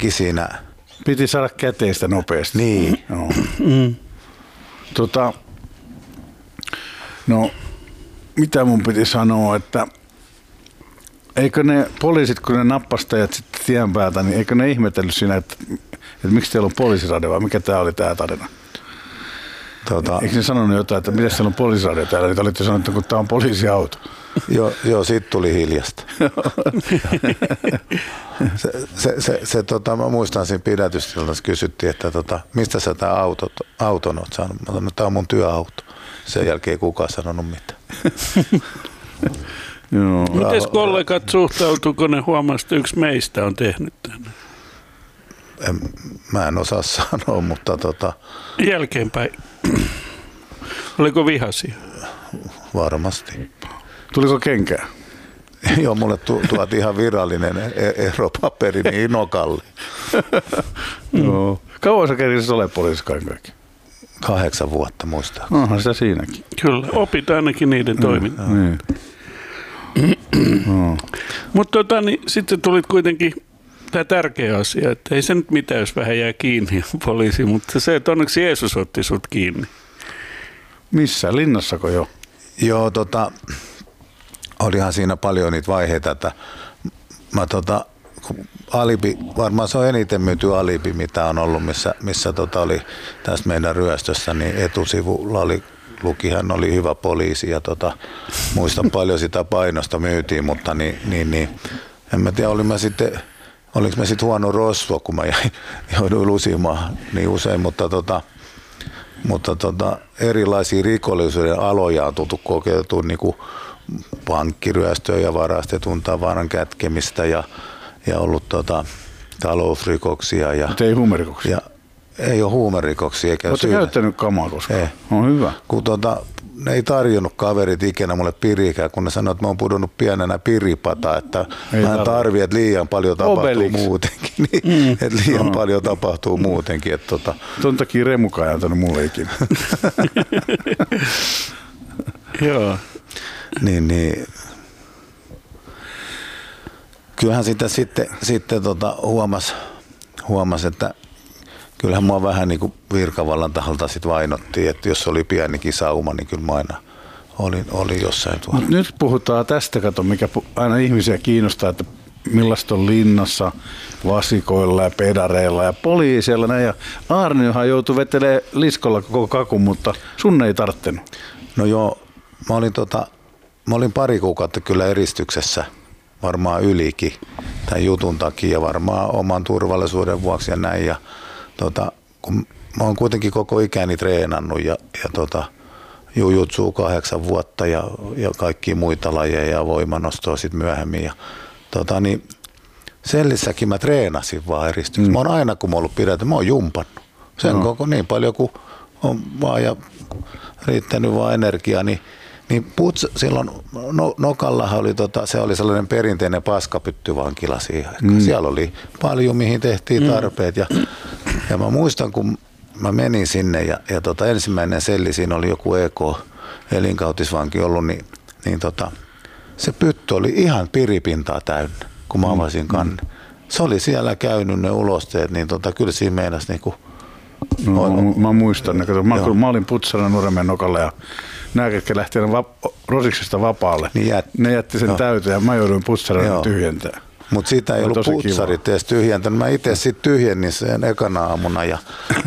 teki siinä. Piti saada käteistä nopeasti. Niin. No. No, mitä mun piti sanoa, että eikö ne poliisit, kun ne nappastajat sitten tien päältä, niin eikö ne ihmetellyt siinä, että miksi teillä on poliisiradio vai mikä tämä oli tämä tarina? Eikö ne sanonut jotain, että miten siellä on poliisiradio täällä, niin te olitte sanoneet, että kun tämä on poliisiauto. Joo, siitä tuli hiljasta. Mä muistan siinä pidätystilassa kysyttiin, että mistä sä tämä auton oot saanut? Mä sanoin, että tämä on mun työauto. Sen jälkeen ei kukaan sanonut mitään. Mites kollegat suhtautuuko ne huomasivat, että yksi meistä on tehnyt tänne? Mä en osaa sanoa, mutta jälkeenpäin. Oliko vihaisia? Varmasti. Tuliko kenkää? Joo, mulle tuotiin ihan virallinen eropaperi niin nokalle. Joo. Kauan sä kerisit ole poliisissa kaikki? 8 vuotta muistaa. Onhan sitä siinäkin. Kyllä, opit ainakin niiden toimintaa. Niin. Mutta niin, sitten tulit kuitenkin tämä tärkeä asia, että ei se nyt mitään, jos vähän jää kiinni poliisi, mutta se, että onneksi Jeesus otti sut kiinni. Missä? Linnassako jo? Joo, olihan siinä paljon niitä vaiheita, että mä alibi, varmaan se on eniten myyty alibi, mitä on ollut, missä oli tässä meidän ryöstössä, niin etusivulla lukihan oli hyvä poliisi ja muistan paljon sitä painosta myytiin, mutta niin en mä tiedä, oliko mä sitten huono rosvo, kun mä jouduin lusimaan niin usein, mutta erilaisia rikollisuuden aloja on tultu kokeiltu, niin kuin pankkiryöstöä ja varastetun tavaran kätkemistä ja ollut talousrikoksia. Mutta ei huumerikoksia? Ei ole huumerikoksia eikä Oletko käyttänyt kamaa koskaan? Ei. On hyvä. Kun ne ei tarjonnut kaverit ikinä mulle pirikään, kun ne sanoi, että mä oon pudonnut pienenä piripata, että mä en tarvi, että liian paljon tapahtuu muutenkin. Että liian paljon tapahtuu muutenkin. Ton takia Remukaan ei antanut mulle ikinä. Joo. Niin. Kyllähän sitä sitten huomasi, että kyllähän mua vähän niin kuin virkavallan taholta sit vainottiin, että jos oli pienikin sauma, niin kyllä mä aina olin jossain tuolla. Nyt puhutaan tästä, mikä aina ihmisiä kiinnostaa, että millaista on linnassa, vasikoilla ja pedareilla ja poliisilla. Ja Aarniohan joutui vetelemään liskolla koko kakun, mutta sun ei tarttenut. No joo, mä olin pari kuukautta kyllä eristyksessä, varmaan ylikin tämän jutun takia, varmaan oman turvallisuuden vuoksi ja näin. Ja kun mä oon kuitenkin koko ikäni treenannut ja jujutsu 8 vuotta ja kaikkia muita lajeja ja voimanostoa sitten myöhemmin. Ja, niin sellissäkin mä treenasin vaan eristyksessä. Mä oon aina, kun mä oon ollut pidätä, mä oon jumpannut. Sen koko niin paljon kuin on vaan ja riittänyt vaan energiaa, niin silloin Nokallahan oli, se oli sellainen perinteinen paskapyttyvankila siihen. Siellä oli paljon, mihin tehtiin tarpeet. Ja mä muistan, kun mä menin sinne ja ensimmäinen selli, siinä oli joku elinkautisvanki ollut, niin se pyttö oli ihan piripintaa täynnä, kun mä avasin kannen. Se oli siellä käynyt ne ulosteet, niin kyllä siinä meinasi niinku... mä muistan, mä olin putsana Nurmeen Nokalla ja nämä, ketkä lähti Rosiksesta vapaalle, ne jätti sen täyteen ja mä jouduin putsarana tyhjentämään. Mutta siitä ei ollut putsarit edes tyhjentänyt. Mä itse sitten tyhjennin sen ekana aamuna ja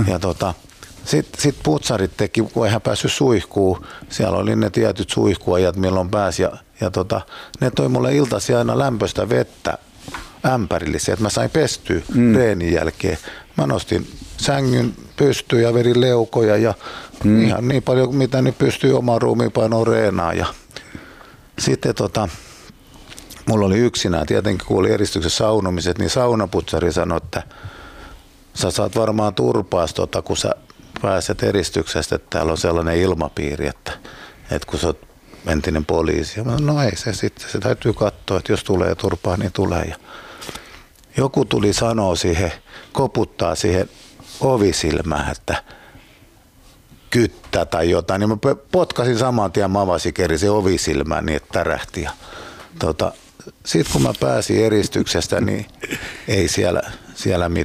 sitten putsarit teki, kun eihän päässyt suihkuun. Siellä oli ne tietyt suihkuajat, milloin pääsi ja ne toi mulle iltaisin aina lämpöistä vettä ämpärillisiä, että mä sain pestyä reenin jälkeen. Mä nostin sängyn pystyyn ja vedin leukoja ja ihan niin paljon kuin mitä nyt pystyy omaan ruumiinpainoon reenaan. Ja sitten mulla oli yksinään, tietenkin kun oli eristyksessä saunomiset, niin saunaputsari sanoi, että sä saat varmaan turpaas, kun sä pääset eristyksestä, että täällä on sellainen ilmapiiri, että kun sä oot entinen poliisi. Ja mä sanoin, no ei se sitten, se täytyy katsoa, että jos tulee turpaa, niin tulee. Ja joku tuli sanoa siihen, koputtaa siihen ovisilmään, että kyttä tai jotain, niin mä potkasin saman tien, mä avasin kerran ovisilmään niin, että tärähti. Ja sitten kun mä pääsin eristyksestä, niin ei siellä mitään.